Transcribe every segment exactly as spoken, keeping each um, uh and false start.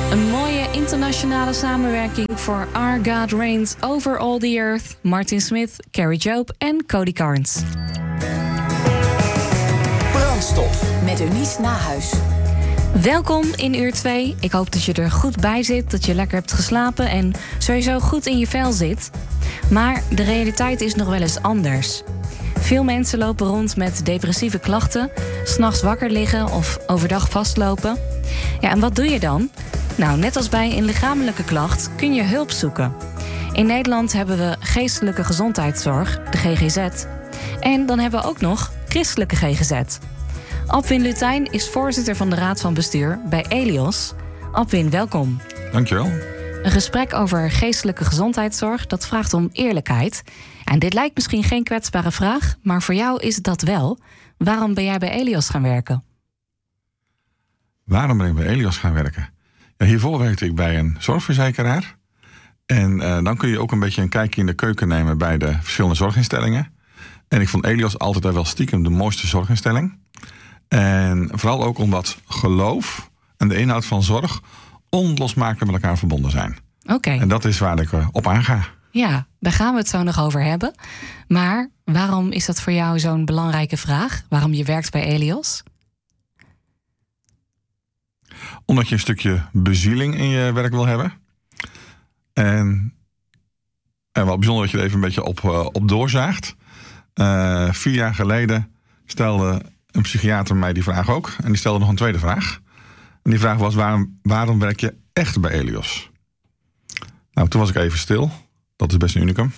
Een mooie internationale samenwerking voor Our God Reigns Over All the Earth. Martin Smith, Carrie Job en Cody Carnes. Brandstof met Eunice Nahuis. Welkom in uur twee. Ik hoop dat je er goed bij zit, dat je lekker hebt geslapen en sowieso goed in je vel zit. Maar de realiteit is nog wel eens anders. Veel mensen lopen rond met depressieve klachten, 's nachts wakker liggen of overdag vastlopen. Ja, en wat doe je dan? Nou, net als bij een lichamelijke klacht kun je hulp zoeken. In Nederland hebben we geestelijke gezondheidszorg, de G G Z. En dan hebben we ook nog christelijke G G Z. Abwin Lutijn is voorzitter van de Raad van Bestuur bij Elios. Abwin, welkom. Dankjewel. Een gesprek over geestelijke gezondheidszorg, dat vraagt om eerlijkheid. En dit lijkt misschien geen kwetsbare vraag, maar voor jou is het dat wel. Waarom ben jij bij Elios gaan werken? Waarom ben ik bij Elios gaan werken? Ja, hiervoor werkte ik bij een zorgverzekeraar. En uh, dan kun je ook een beetje een kijkje in de keuken nemen bij de verschillende zorginstellingen. En ik vond Elios altijd wel stiekem de mooiste zorginstelling. En vooral ook omdat geloof en de inhoud van zorg onlosmakelijk met elkaar verbonden zijn. Oké. Okay. En dat is waar ik uh, op aanga. Ja, daar gaan we het zo nog over hebben. Maar waarom is dat voor jou zo'n belangrijke vraag? Waarom je werkt bij Elios? Omdat je een stukje bezieling in je werk wil hebben. En, en wat bijzonder dat je er even een beetje op, uh, op doorzaagt. Uh, vier jaar geleden stelde een psychiater mij die vraag ook. En die stelde nog een tweede vraag. En die vraag was, waarom, waarom werk je echt bij Elios? Nou, toen was ik even stil. Dat is best een unicum.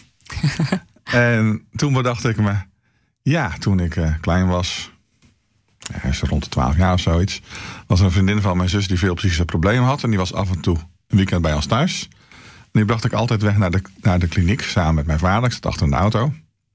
En toen bedacht ik me... Ja, toen ik uh, klein was... Ja, is rond de twaalf jaar of zoiets... was er een vriendin van mijn zus die veel psychische problemen had. En die was af en toe een weekend bij ons thuis. En die bracht ik altijd weg naar de, naar de kliniek... samen met mijn vader. Ik zat achter in de auto.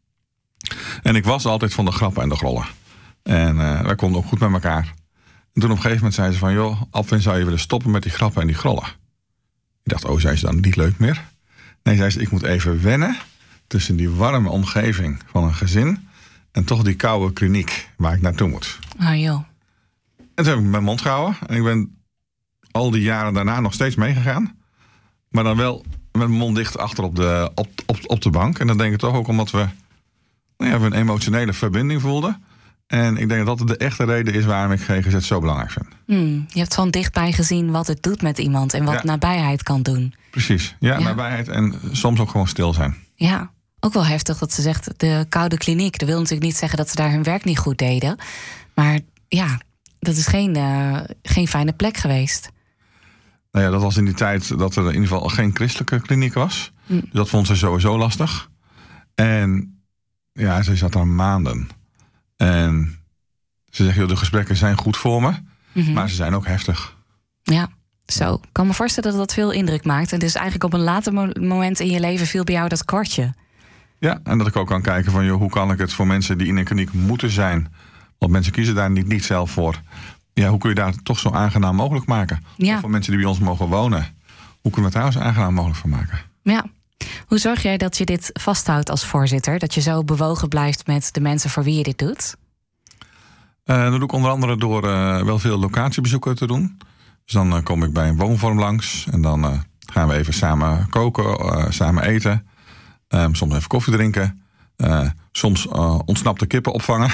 En ik was altijd van de grappen en de grollen. En uh, wij konden ook goed met elkaar. En toen op een gegeven moment zei ze van... joh, Abwin, zou je willen stoppen met die grappen en die grollen? Ik dacht, oh, zei ze dan niet leuk meer? Nee, zei ze, ik moet even wennen... tussen die warme omgeving van een gezin... en toch die koude kliniek waar ik naartoe moet. Ah, joh. En toen heb ik mijn mond gehouden. En ik ben al die jaren daarna nog steeds meegegaan. Maar dan wel met mijn mond dicht achter op de, op, op, op de bank. En dan denk ik toch ook omdat we, nou ja, we een emotionele verbinding voelden... En ik denk dat dat de echte reden is waarom ik G G Z zo belangrijk vind. Hmm, je hebt van dichtbij gezien wat het doet met iemand en wat ja. nabijheid kan doen. Precies, ja, ja, nabijheid en soms ook gewoon stil zijn. Ja, ook wel heftig dat ze zegt de koude kliniek. Dat wil natuurlijk niet zeggen dat ze daar hun werk niet goed deden. Maar ja, dat is geen, uh, geen fijne plek geweest. Nou ja, dat was in die tijd dat er in ieder geval geen christelijke kliniek was. Hmm. Dus dat vond ze sowieso lastig. En ja, ze zat daar maanden. En ze zegt, joh, de gesprekken zijn goed voor me, mm-hmm. maar ze zijn ook heftig. Ja, zo. Ik kan me voorstellen dat dat veel indruk maakt. En dus eigenlijk op een later mo- moment in je leven viel bij jou dat kortje. Ja, en dat ik ook kan kijken van, joh, hoe kan ik het voor mensen die in een kliniek moeten zijn... want mensen kiezen daar niet, niet zelf voor. Ja, hoe kun je daar toch zo aangenaam mogelijk maken? Ja. Of voor mensen die bij ons mogen wonen. Hoe kunnen we het daar zo aangenaam mogelijk van maken? Ja. Hoe zorg jij dat je dit vasthoudt als voorzitter? Dat je zo bewogen blijft met de mensen voor wie je dit doet? Uh, dat doe ik onder andere door uh, wel veel locatiebezoeken te doen. Dus dan uh, kom ik bij een woonvorm langs. En dan uh, gaan we even samen koken, uh, samen eten. Um, soms even koffie drinken. Uh, soms uh, ontsnapte kippen opvangen.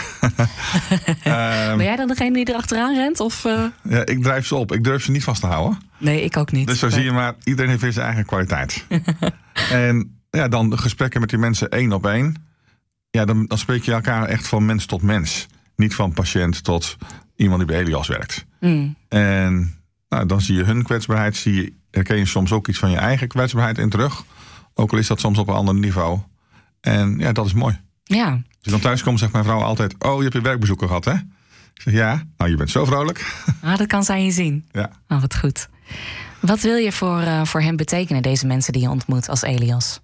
um, ben jij dan degene die erachteraan rent? Of, uh... Ja, ik drijf ze op. Ik durf ze niet vast te houden. Nee, ik ook niet. Dus zo nee. zie je maar, iedereen heeft weer zijn eigen kwaliteit. En ja, dan de gesprekken met die mensen één op één. Ja, dan, dan spreek je elkaar echt van mens tot mens. Niet van patiënt tot iemand die bij Elios werkt. Mm. En nou, dan zie je hun kwetsbaarheid. Zie je, herken je soms ook iets van je eigen kwetsbaarheid in terug. Ook al is dat soms op een ander niveau. En ja, dat is mooi. Ja. Dus dan thuis komt, zegt mijn vrouw altijd... oh, je hebt je werkbezoeken gehad, hè? Ik zeg, ja. Nou, je bent zo vrolijk. Ah, dat kan zij je zien. Ja. Oh, wat goed. Wat wil je voor, uh, voor hen betekenen, deze mensen die je ontmoet als Elios?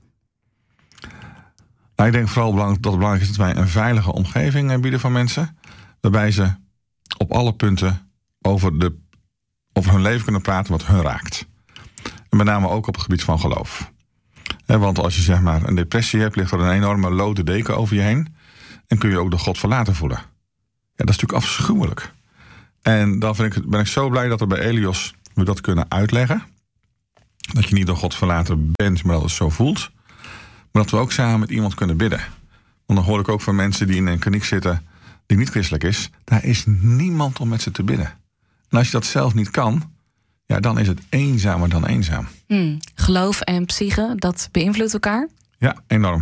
Nou, ik denk vooral dat het belangrijk is dat wij een veilige omgeving bieden voor mensen. Waarbij ze op alle punten over, de, over hun leven kunnen praten wat hun raakt. En met name ook op het gebied van geloof. He, want als je zeg maar een depressie hebt, ligt er een enorme lode deken over je heen. En kun je ook de God verlaten voelen. Ja, dat is natuurlijk afschuwelijk. En dan vind ik, ben ik zo blij dat er bij Elios we dat kunnen uitleggen. Dat je niet door God verlaten bent, maar dat het zo voelt. Maar dat we ook samen met iemand kunnen bidden. Want dan hoor ik ook van mensen die in een kliniek zitten die niet christelijk is. Daar is niemand om met ze te bidden. En als je dat zelf niet kan, ja, dan is het eenzamer dan eenzaam. Hmm. Geloof en psyche, dat beïnvloedt elkaar? Ja, enorm.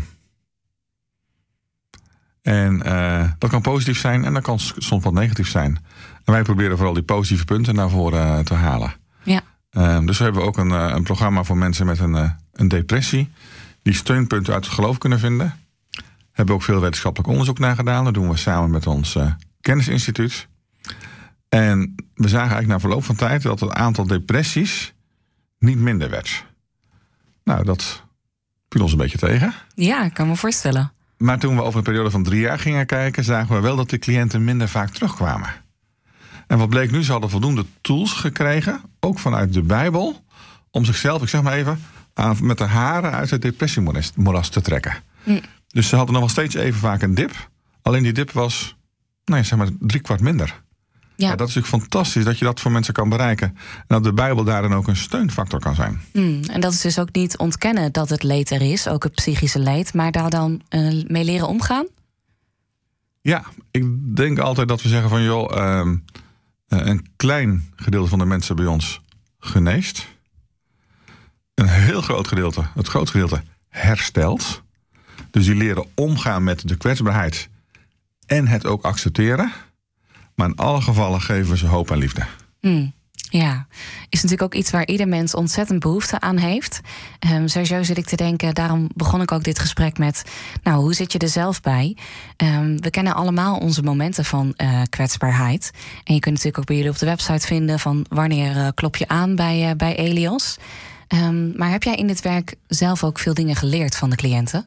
En uh, dat kan positief zijn en dat kan soms wat negatief zijn. En wij proberen vooral die positieve punten naar voren uh, te halen. Ja. Uh, dus we hebben ook een, uh, een programma voor mensen met een, uh, een depressie. Die steunpunten uit het geloof kunnen vinden. Hebben ook veel wetenschappelijk onderzoek naar gedaan. Dat doen we samen met ons uh, kennisinstituut. En we zagen eigenlijk na verloop van tijd dat het aantal depressies niet minder werd. Nou, dat viel ons een beetje tegen. Ja, ik kan me voorstellen. Maar toen we over een periode van drie jaar gingen kijken, zagen we wel dat de cliënten minder vaak terugkwamen. En wat bleek nu, ze hadden voldoende tools gekregen, ook vanuit de Bijbel, om zichzelf, ik zeg maar even, aan, met de haren uit het depressiemoeras te trekken. Mm. Dus ze hadden nog wel steeds even vaak een dip. Alleen die dip was, nou ja, zeg maar drie kwart minder. Ja. Ja, dat is natuurlijk fantastisch dat je dat voor mensen kan bereiken. En dat de Bijbel daarin ook een steunfactor kan zijn. Mm, en dat is dus ook niet ontkennen dat het leed er is, ook het psychische leed, maar daar dan uh, mee leren omgaan? Ja, ik denk altijd dat we zeggen van joh, uh, een klein gedeelte van de mensen bij ons geneest. Een heel groot gedeelte, het grootste gedeelte, herstelt. Dus die leren omgaan met de kwetsbaarheid en het ook accepteren. Maar in alle gevallen geven we ze hoop en liefde. Mm, ja, is natuurlijk ook iets waar ieder mens ontzettend behoefte aan heeft. Um, sowieso zit ik te denken, daarom begon ik ook dit gesprek met, nou, hoe zit je er zelf bij? Um, we kennen allemaal onze momenten van uh, kwetsbaarheid. En je kunt natuurlijk ook bij jullie op de website vinden van wanneer uh, klop je aan bij, uh, bij Elios. Um, maar heb jij in dit werk zelf ook veel dingen geleerd van de cliënten?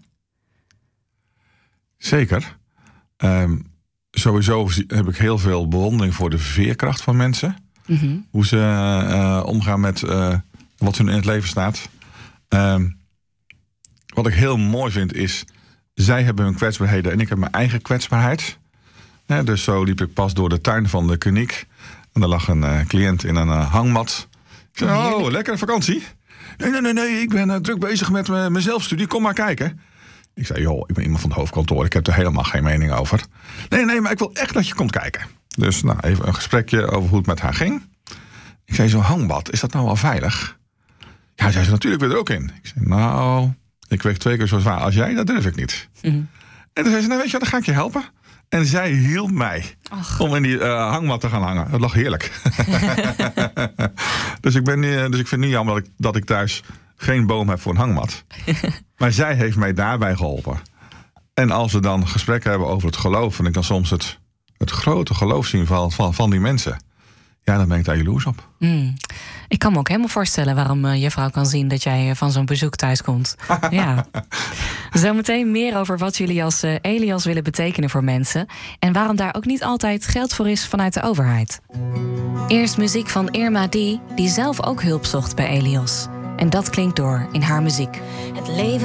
Zeker. Um, Sowieso heb ik heel veel bewondering voor de veerkracht van mensen. Mm-hmm. Hoe ze uh, omgaan met uh, wat hun in het leven staat. Um, wat ik heel mooi vind is, zij hebben hun kwetsbaarheden en ik heb mijn eigen kwetsbaarheid. Ja, dus zo liep ik pas door de tuin van de kliniek. En daar lag een uh, cliënt in een uh, hangmat. Ik zei, oh, lekkere vakantie. Nee, nee, nee, nee, ik ben uh, druk bezig met uh, mijn zelfstudie. Kom maar kijken. Ik zei, joh, ik ben iemand van het hoofdkantoor. Ik heb er helemaal geen mening over. Nee, nee, maar ik wil echt dat je komt kijken. Dus nou, even een gesprekje over hoe het met haar ging. Ik zei, zo'n hangmat, is dat nou wel veilig? Ja, zei ze, natuurlijk weer er ook in. Ik zei, nou, ik weeg twee keer zo zwaar als jij, dat durf ik niet. Mm-hmm. En toen zei ze, nou weet je, dan ga ik je helpen. En zij hielp mij Ach. om in die uh, hangmat te gaan hangen. Het lag heerlijk. dus, ik ben, uh, dus ik vind het niet jammer dat ik, dat ik thuis geen boom heb voor een hangmat. Maar zij heeft mij daarbij geholpen. En als we dan gesprekken hebben over het geloof, en ik dan soms het, het grote geloof zien van, van, van die mensen, ja, dan ben ik daar jaloers op. Mm. Ik kan me ook helemaal voorstellen waarom uh, je vrouw kan zien dat jij uh, van zo'n bezoek thuis komt. Ja. Zometeen meer over wat jullie als uh, Elios willen betekenen voor mensen en waarom daar ook niet altijd geld voor is vanuit de overheid. Eerst muziek van Irma D, die zelf ook hulp zocht bij Elios. En dat klinkt door in haar muziek. Het leven